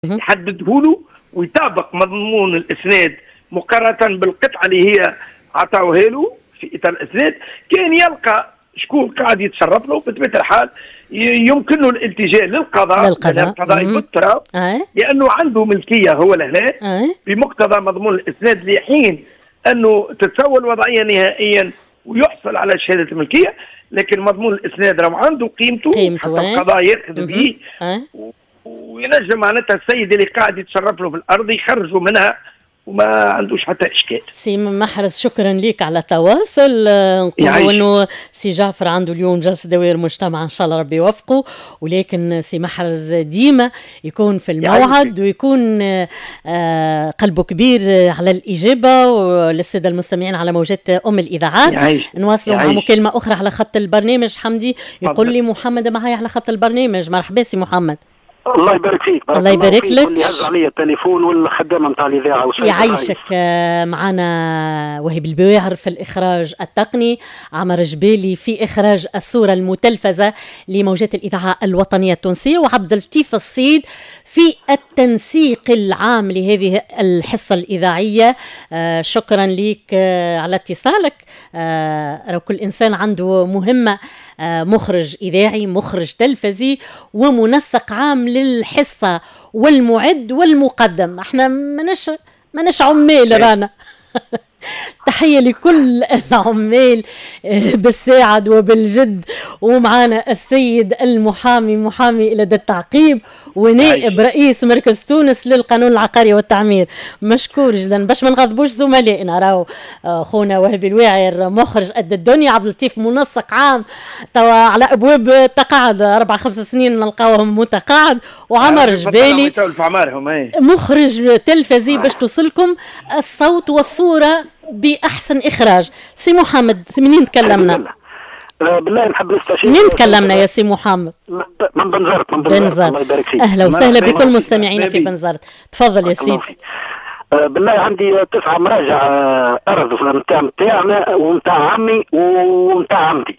اهم. يحدده له ويطابق مضمون الاسناد مقارنه بالقطعه اللي هي عطاوها له في اطار الاسناد. كان يلقى شكون قاعد يتصرف له بطبيعه الحال يمكنه الالتجاء للقضاء. القضاء يبترى لانه عنده ملكيه هو لهنا بمقتضى مضمون الاسناد لحين انه تتسوى الوضعيه نهائيا ويحصل على شهاده الملكيه. لكن مضمون الاسناد راه عنده قيمته حتى القضاء ياخذ به وينجم معناتها السيد اللي قاعد يتصرف له في الارض يخرجوا منها وما عندوش حتى اشكال. سي محرز شكرا لك على التواصل. نقول انه سي جعفر عنده اليوم جلسه دوائر مجتمع ان شاء الله ربي يوفقه، ولكن سي محرز ديما يكون في الموعد ويكون قلبه كبير على الاجابه. وللساده المستمعين على موجات الاذاعات نواصلوا مع مكالمه اخرى على خط البرنامج. حمدي يقول لي محمد معايا على خط البرنامج. مرحبا سي محمد. الله يبارك فيك. الله يبارك لك. اللي هز عليا التليفون والخدامه نتاع الاذاعه يعيشك. معنا وهب البواعر في الاخراج التقني، عمر جبالي في اخراج الصوره المتلفزه لموجات الاذاعه الوطنيه التونسيه، وعبد اللطيف الصيد في التنسيق العام لهذه الحصه الاذاعيه. شكرا لك على اتصالك. كل انسان عنده مهمه، مخرج إذاعي، مخرج تلفزي، ومنسق عام للحصة والمعد والمقدم. احنا منش عمال رانا. تحية لكل العمال بالساعد وبالجد. ومعانا السيد المحامي، محامي إلى التعقيب ونائب رئيس مركز تونس للقانون العقاري والتعمير. مشكور جدا باش ما نغضبوش زملائنا. راهو خونا وهبي الواعر مخرج قد الدنيا، عبد اللطيف منسق عام توا على ابواب التقاعد 4-5 سنين نلقاوهم متقاعد، وعمر جبالي مخرج تلفزي باش توصلكم الصوت والصورة بأحسن إخراج. سي محمد منين تكلمنا؟ بالله نحب نستشير. منين تكلمنا يا سي محمد؟ من بنزرت. الله يبارك فيك. أهلا وسهلا بكل مستمعينا في بنزرت. تفضل يا سيدي. بالله عندي 9 مراجع أرض متاعنا ومتاع عمي ومتاع عمتي.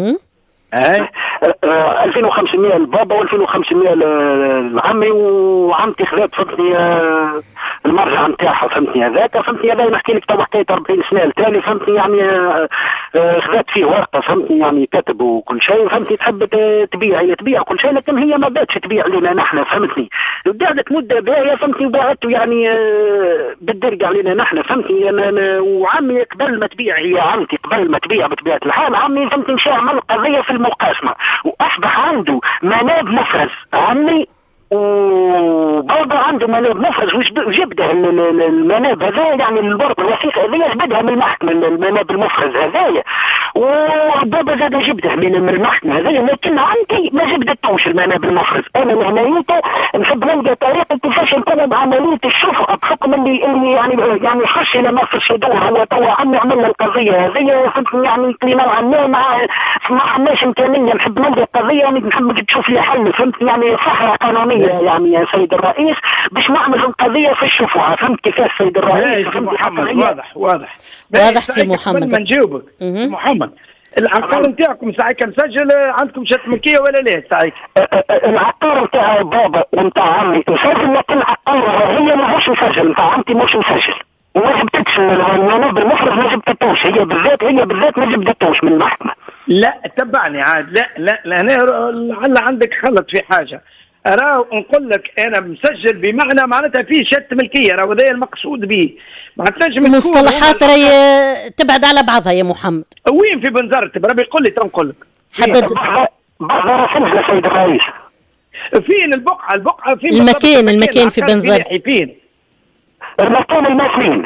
2500 لبابا و2500 لعمي، وعمتي خذات فهمتني المرجع نتاعها فهمتني. هذاك فهمتني هذا نحكي لك تو حكايه 40 سنه التالي فهمتني يعني خذات فيه ورقه فهمتني يعني كتب وكل شيء فهمتني. تحب تبيع هي تبيع كل شيء، لكن هي ما باتش تبيع لنا نحن فهمتني. قعدت مده باهيه فهمتني وباعته يعني بالدرجه علينا نحن فهمتني. أنا وعمي قبل ما تبيع، هي عمتي قبل ما تبيع بطبيعه الحال عمي فهمتني مشى عمل قضيه في المقاسمه واصبح عنده مناب مفرز عمي، وبابا عنده مناب مفرز وجبده المناب هذا يعني الورقه الوثيقه هذه جبدها من المحكمه المناب المفرز هذايا، وبابا زاد جبده من المحكمه هذايا، لكن عندي ما جبدتوش المناب المفرز. انا مهنيته نحب نلقى طريقه كيفاش نطلب عمليه الشفقه بحكم اللي يعني خش الى ما في الصدور. هو توا عمي عملنا القضيه هذه فهمتني يعني نوعا ما حناش امكانيه. نحب نلقى القضيه نحب تشوف لي حل فهمتني يعني صحه قانونيه يعني يا سيد الرئيس باش نعمل القضيه في الشفعه. فهمت كيفاش سيد الرئيس؟ محمد واضح سي محمد. ما نجاوبك محمد. العقار نتاعكم ساعتك مسجل عندكم شهاده ملكيه ولا لا ساعتك؟ العقار نتاع بابا ونتاع عمي مسجل، لكن العقار هي ماهوش مسجل، نتاع عمتي مش مسجل وما جبتش المناب المفرز، ما جبتوش هي بالذات ما جبتوش من المحكمه. لا تبعني عاد. لا هنا لعل عندك خلط في حاجه. أراه نقول لك أنا مسجل بمعنى معناتها فيه شهادة ملكية، راه هذا المقصود به. ما تنجم المصطلحات راهي تبعد على بعضها يا محمد. وين في بنزرت؟ بربي يقول لي تنقول لك. بعض سنة سيد الرئيس. فين البقعة فين؟ المكان في بنزرت. فين؟ المكان المثلين.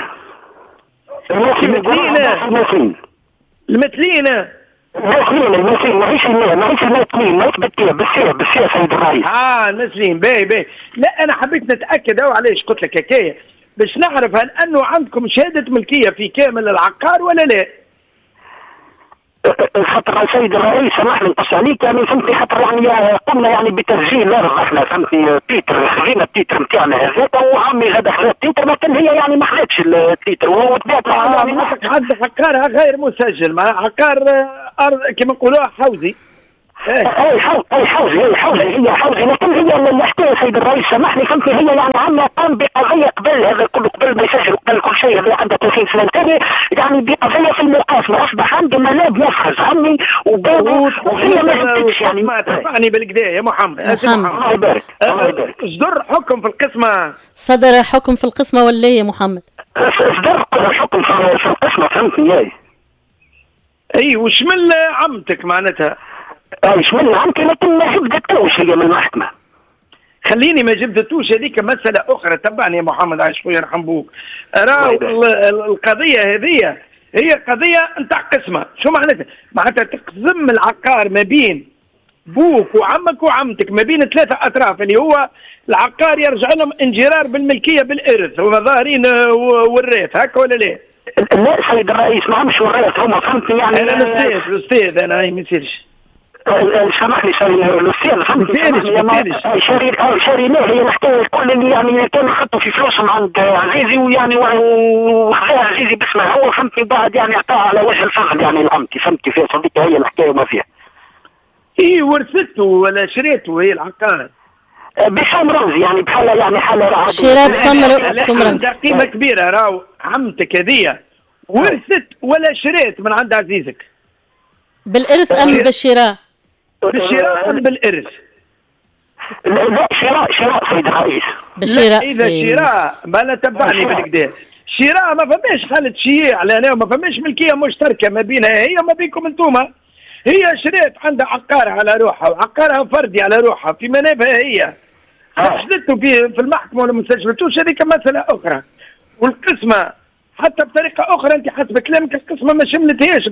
المثلين ماهيش المثلين ما يثبت بالسير سيد الرئيس. المثلين باهي. لا أنا حبيت نتأكد علاش قلت لك هكايا باش نعرف هل أنه عندكم شهادة ملكية في كامل العقار ولا لا؟ خاطر سيد الرئيس سامحني نقص عليك يعني فهمتني، خاطر يعني قمنا يعني بتسجيل الارض احنا فهمتني خذينا التيتر نتاعنا هذاك، وعمي هذا خذا التيتر لكن هي يعني ما خذتش التيتر وتبعت يعني حد عقارها غير مسجل، مع عقار ارض كما نقولوها حوزي. اي حوزه هي حوزه، لكن هي اللي حكايه سيد الرئيس سامحني فهمتني، هي يعني عندنا قام بقضيه قبل هذا كله، قبل ما يسجل قبل كل شيء هذا عنده 30 سنه ثاني، يعني بقضيه في المقاصمه اصبح عندي مناب يفرز عني وبابه وهي ما جبتش يعني. ما ترفعني بالكدا يا محمد. الله يبارك الله يبارك. اصدر حكم في القسمه. صدر حكم في القسمه ولا يا محمد؟ اصدر حكم في القسمه فهمتني. اي وشمل عمتك معناتها؟ اي شمل عمتي لكن ما جبدتوش هي من المحكمه. خليني ما جبدتوش هذيك مساله اخرى. تبعني يا محمد عايش خويا يرحم بوك. راهو القضيه هذه هي قضيه نتاع قسمه. شو معناتها؟ معناتها تقسم العقار ما بين بوك وعمك وعمتك، ما بين ثلاثه اطراف، اللي هو العقار يرجع لهم انجرار بالملكيه بالارث، هما ظاهرين والريث هكا ولا لا؟ لا سيد الرئيس ما همش وريث، هما فهمتني يعني. انا الاستاذ انا ما يصيرش. سامحني الاستاذ فهمتني شاريناه هي الحكايه الكل اللي يعني كانوا حطوا في فلوسهم عند عزيزي، ويعني وخذاها عزيزي باسمه هو فهمتني، بعد يعني اعطاها على وجه الفخر يعني لعمتي فهمتني فيها صديقي، هي الحكايه ما فيها. اي ورثته ولا شريته هي العقار؟ بسم رمزي يعني بحاله يعني حاله راه شراء بسم رمزي قيمه كبيره. راهو عمتك هذيا ورثت ولا شريت من عند عزيزك؟ بالارث ام بالشراء؟ بالشراء ام بالارث؟ لا شراء سيد الرئيس. بالشراء. اذا شراء ما لا تبعني بالكدا. شراء ما فماش خالة شيع لأنا ما فماش ملكيه مشتركه ما بينها هي وما بينكم انتوما. هي شريت عندها عقار على روحها وعقارها فردي على روحها في منابها هي. سجلته في المحكمه ولا ما سجلتوش هذيك مساله اخرى. والقسمه حتى بطريقه اخرى انت حسب كلامك القسمه ما شملتهاش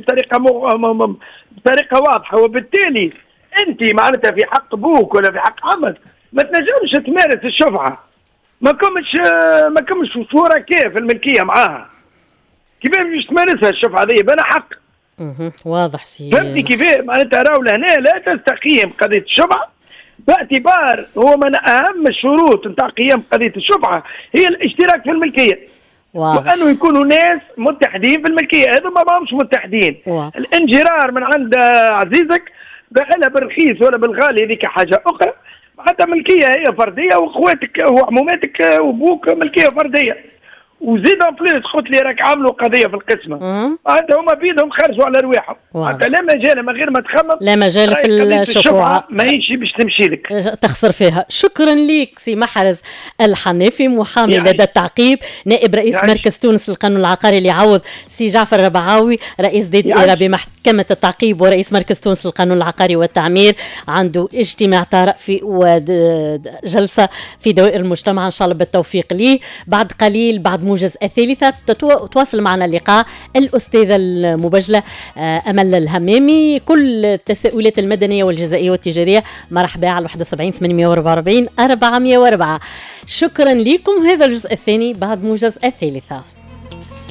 بطريقه واضحه، وبالتالي انت معناتها في حق ابوك ولا في حق عمك ما تنجمش تمارس الشفعه. ما كمش صوره كيف الملكيه معاها. كيفاش باش تمارسها الشفعه ذي بلا حق؟ واضح سي. فهمتي كيفاه؟ معناتها راهو لهنا لا تستقيم قضيه الشفعه باعتبار هو من اهم الشروط نتاع قيام قضيه الشفعه هي الاشتراك في الملكيه. وانه يكونوا ناس متحدين في الملكيه، هذو ما ماهمش متحدين. الانجرار من عند عزيزك دخلها بالرخيص ولا بالغالي هذيك حاجه اخرى، حتى ملكيه هي فرديه واخواتك وعموماتك وابوك ملكيه فرديه. وزيد بليس قلت لي راك عاملوا قضيه في القسمه، حتى هما بيدهم خرجوا على رواحهم، حتى لا مجال من غير ما تخمم لا مجال في الشفعه ما يمشي باش تمشي لك تخسر فيها. شكرا ليك سي محرز الحنافي محامي لدى التعقيب، نائب رئيس مركز تونس للقانون العقاري اللي يعوض سي جعفر الربعاوي رئيس دائره بمحكمه التعقيب ورئيس مركز تونس للقانون العقاري والتعمير. عنده اجتماع طارئ في وجلسه في دوائر المجتمع ان شاء الله بالتوفيق ليه. بعد قليل بعد موجز الثالثة تواصل معنا اللقاء الأستاذة المبجلة أمل الهمامي. كل التساؤلات المدنية والجزائية والتجارية مرحبا على 71 844 404. شكرا لكم. هذا الجزء الثاني بعد موجز الثالثة.